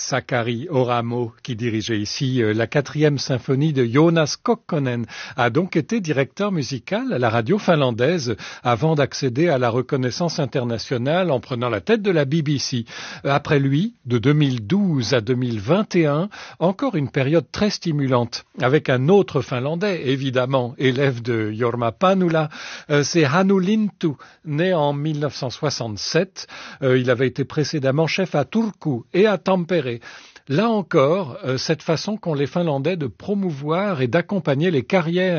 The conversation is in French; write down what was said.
Sakari Oramo, qui dirigeait ici la 4e symphonie de Joonas Kokkonen, a donc été directeur musical à la radio finlandaise avant d'accéder à la reconnaissance internationale en prenant la tête de la BBC. Après lui, de 2012 à 2021, encore une période très stimulante avec un autre Finlandais, évidemment, élève de Jorma Panula, c'est Hannu Lintu, né en 1967. Il avait été précédemment chef à Turku et à Tampere. Là encore, cette façon qu'ont les Finlandais de promouvoir et d'accompagner les carrières